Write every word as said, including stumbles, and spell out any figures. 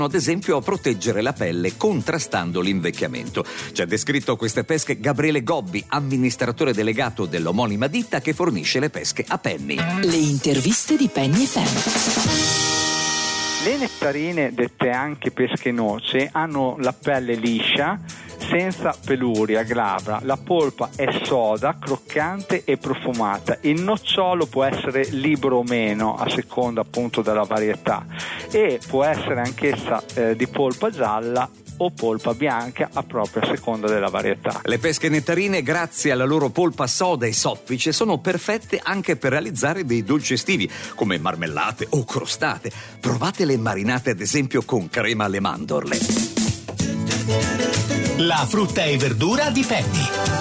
ad esempio a proteggere la pelle contrastando l'invecchiamento. Ci ha descritto queste pesche Gabriele Gobbi, amministratore delegato dell'omonima ditta che fornisce le pesche a Penny. Le interviste di Penny F M. Le nettarine, dette anche pesche noce, hanno la pelle liscia, senza peluria, glabra. La polpa è soda, croccante e profumata. Il nocciolo può essere libero o meno a seconda appunto della varietà e può essere anch'essa eh, di polpa gialla o polpa bianca a propria seconda della varietà. Le pesche nettarine, grazie alla loro polpa soda e soffice, sono perfette anche per realizzare dei dolci estivi come marmellate o crostate. Provatele marinate ad esempio con crema alle mandorle. La frutta e verdura di Penny.